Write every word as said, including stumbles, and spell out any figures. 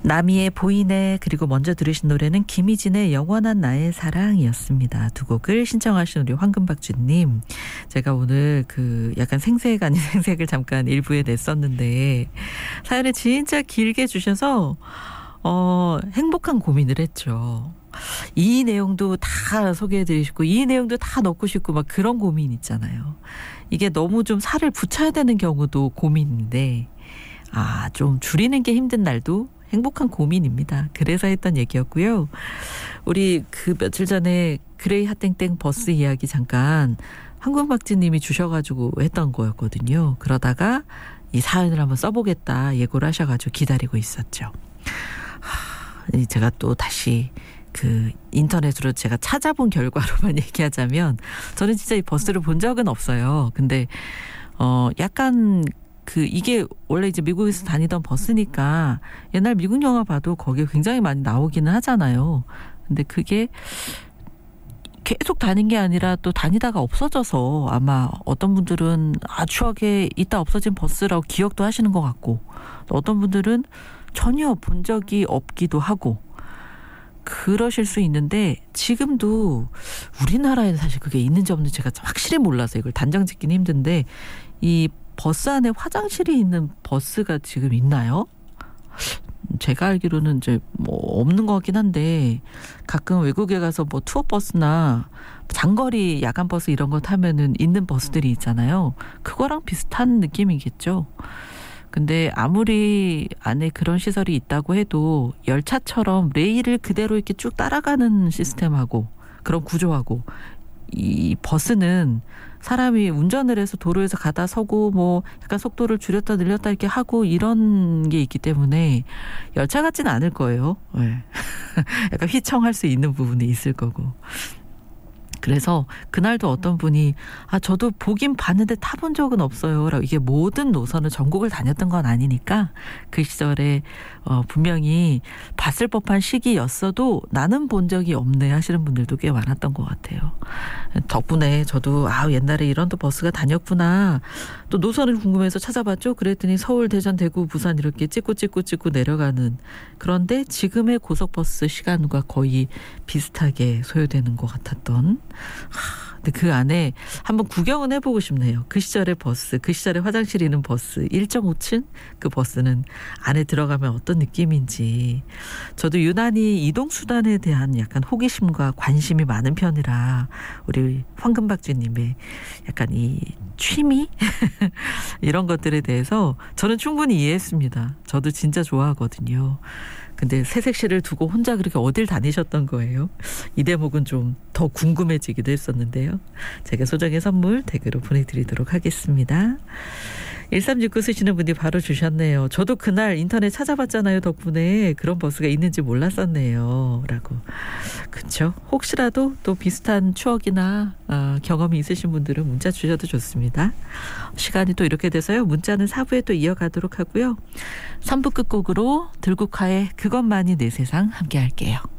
나미의 보이네, 그리고 먼저 들으신 노래는 김희진의 영원한 나의 사랑이었습니다. 두 곡을 신청하신 우리 황금박쥐님, 제가 오늘 그 약간 생색 아닌 생색을 잠깐 일부에 냈었는데 사연을 진짜 길게 주셔서 어, 행복한 고민을 했죠. 이 내용도 다 소개해드리고 이 내용도 다 넣고 싶고 막 그런 고민 있잖아요. 이게 너무 좀 살을 붙여야 되는 경우도 고민인데 아, 좀 줄이는 게 힘든 날도 행복한 고민입니다. 그래서 했던 얘기였고요. 우리 그 며칠 전에 그레이 핫땡땡 버스 이야기 잠깐 황금박쥐님이 주셔가지고 했던 거였거든요. 그러다가 이 사연을 한번 써보겠다 예고를 하셔가지고 기다리고 있었죠. 하, 제가 또 다시 그 인터넷으로 제가 찾아본 결과로만 얘기하자면 저는 진짜 이 버스를 본 적은 없어요. 근데 어 약간 그 이게 원래 이제 미국에서 다니던 버스니까 옛날 미국 영화 봐도 거기에 굉장히 많이 나오기는 하잖아요. 근데 그게 계속 다닌 게 아니라 또 다니다가 없어져서 아마 어떤 분들은 아 추억에 있다 없어진 버스라고 기억도 하시는 것 같고 어떤 분들은 전혀 본 적이 없기도 하고 그러실 수 있는데 지금도 우리나라에는 사실 그게 있는지 없는지 제가 확실히 몰라서 이걸 단정 짓기는 힘든데 이 버스 안에 화장실이 있는 버스가 지금 있나요? 제가 알기로는 이제 뭐 없는 것 같긴 한데 가끔 외국에 가서 뭐 투어 버스나 장거리 야간 버스 이런 거 타면은 있는 버스들이 있잖아요. 그거랑 비슷한 느낌이겠죠. 근데 아무리 안에 그런 시설이 있다고 해도 열차처럼 레일을 그대로 이렇게 쭉 따라가는 시스템하고 그런 구조하고 이 버스는 사람이 운전을 해서 도로에서 가다 서고 뭐 약간 속도를 줄였다 늘렸다 이렇게 하고 이런 게 있기 때문에 열차 같지는 않을 거예요. 네. 약간 휘청할 수 있는 부분이 있을 거고. 그래서 그날도 어떤 분이 아 저도 보긴 봤는데 타본 적은 없어요. 라고 이게 모든 노선을 전국을 다녔던 건 아니니까 그 시절에 어, 분명히 봤을 법한 시기였어도 나는 본 적이 없네 하시는 분들도 꽤 많았던 것 같아요. 덕분에 저도 아 옛날에 이런 또 버스가 다녔구나. 또 노선을 궁금해서 찾아봤죠. 그랬더니 서울, 대전, 대구, 부산 이렇게 찍고 찍고 찍고 내려가는 그런데 지금의 고속버스 시간과 거의 비슷하게 소요되는 것 같았던 하, 근데 그 안에 한번 구경은 해보고 싶네요. 그 시절의 버스, 그 시절에 화장실이 있는 버스, 일 점 오 층 그 버스는 안에 들어가면 어떤 느낌인지. 저도 유난히 이동수단에 대한 약간 호기심과 관심이 많은 편이라 우리 황금박쥐님의 약간 이 취미? 이런 것들에 대해서 저는 충분히 이해했습니다. 저도 진짜 좋아하거든요. 근데 새색시를 두고 혼자 그렇게 어딜 다니셨던 거예요? 이 대목은 좀 더 궁금해지기도 했었는데요. 제가 소정의 선물 댁으로 보내드리도록 하겠습니다. 일삼육구 쓰시는 분이 바로 주셨네요. 저도 그날 인터넷 찾아봤잖아요. 덕분에 그런 버스가 있는지 몰랐었네요. 라고. 그렇죠. 혹시라도 또 비슷한 추억이나 어, 경험이 있으신 분들은 문자 주셔도 좋습니다. 시간이 또 이렇게 돼서요. 문자는 사 부에 또 이어가도록 하고요. 삼 부 끝곡으로 들국화의 그것만이 내 세상 함께 할게요.